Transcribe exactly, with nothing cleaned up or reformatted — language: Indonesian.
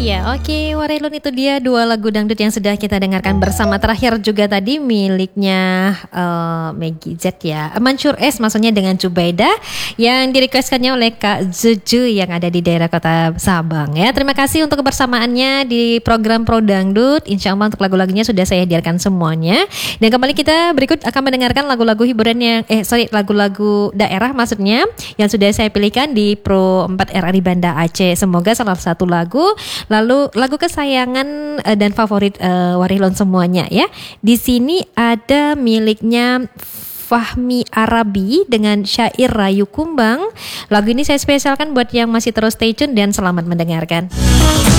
Iya, oke, Warilun itu dia dua lagu dangdut yang sudah kita dengarkan bersama. Terakhir juga tadi miliknya uh, Maggie Z ya, Mansur S maksudnya dengan Jubaida, yang direquestkannya oleh Kak Zuju yang ada di daerah Kota Sabang ya. Terima kasih untuk kebersamaannya di program Pro Dangdut. Insya Allah untuk lagu-lagunya sudah saya hadirkan semuanya. Dan kembali kita berikut akan mendengarkan lagu-lagu hiburan yang eh sorry lagu-lagu daerah maksudnya yang sudah saya pilihkan di Pro empat R A di Banda Aceh. Semoga salah satu lagu lalu lagu kesayangan uh, dan favorit uh, Warilun semuanya ya. Di sini ada miliknya Fahmi Arabi dengan Syair Rayu Kumbang. Lagu ini saya spesialkan buat yang masih terus stay tune dan selamat mendengarkan.